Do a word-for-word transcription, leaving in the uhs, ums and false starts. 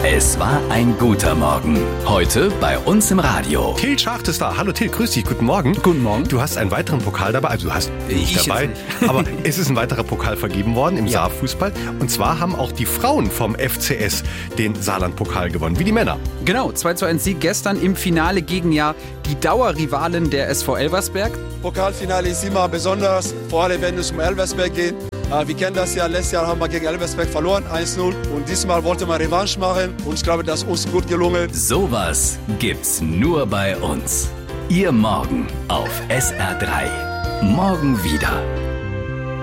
Es war ein guter Morgen. Heute bei uns im Radio. Till Schacht ist da. Hallo Till, grüß dich. Guten Morgen. Guten Morgen. Du hast einen weiteren Pokal dabei. Also du hast nicht Ich dabei. jetzt nicht. Aber es ist ein weiterer Pokal vergeben worden im Ja. Saarfußball. Und zwar haben auch die Frauen vom F C S den Saarland-Pokal gewonnen, wie die Männer. Genau, zwei zu eins Sieg gestern im Finale gegen ja die Dauerrivalen der S V Elversberg. Pokalfinale ist immer besonders, vor allem wenn es um Elversberg geht. Äh, Wir kennen das ja, letztes Jahr haben wir gegen Elversberg verloren, eins null. Und diesmal wollten wir Revanche machen und ich glaube, das ist uns gut gelungen. Sowas gibt's nur bei uns. Ihr Morgen auf S R drei. Morgen wieder.